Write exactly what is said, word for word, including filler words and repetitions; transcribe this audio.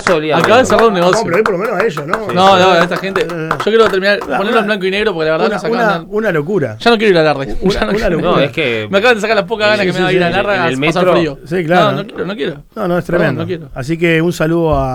eso olía Acaba de bien. cerrar un negocio. No, pero por lo menos a ellos, ¿no? No, no, a esta gente. Eh, Yo quiero terminar, una- ponerlo en blanco y negro porque la verdad Una, me sacaban. una, de- una locura. Ya no quiero ir a Larre. Una- Ya no una quiero. locura. No, es que. Me acaban de sacar las pocas ganas Sí, que sí, me da sí, ir a en Larre el a pasar metro- frío. Sí, claro. No, no quiero, no quiero. No, no, es Perdón, tremendo. no quiero. Así que un saludo a